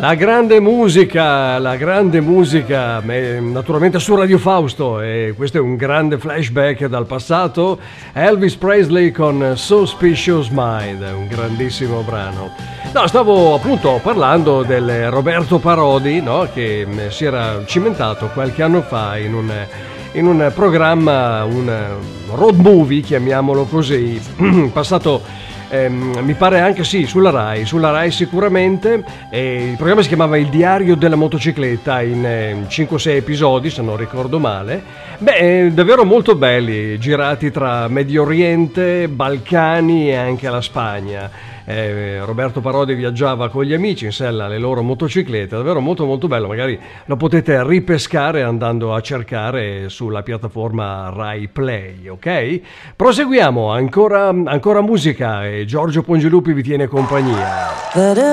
la grande musica, naturalmente su Radio Fausto, e questo è un grande flashback dal passato. Elvis Presley con Suspicious Mind, un grandissimo brano. No, stavo appunto parlando del Roberto Parodi, no? Che si era cimentato qualche anno fa in un programma, un road movie, chiamiamolo così, passato mi pare anche sì sulla Rai sicuramente, il programma si chiamava Il diario della motocicletta, in 5-6 episodi se non ricordo male, davvero molto belli, girati tra Medio Oriente, Balcani e anche la Spagna. Roberto Parodi viaggiava con gli amici in sella alle loro motociclette, davvero molto molto bello, magari lo potete ripescare andando a cercare sulla piattaforma Rai Play, ok? Proseguiamo, ancora musica, e Giorgio Pongilupi vi tiene compagnia.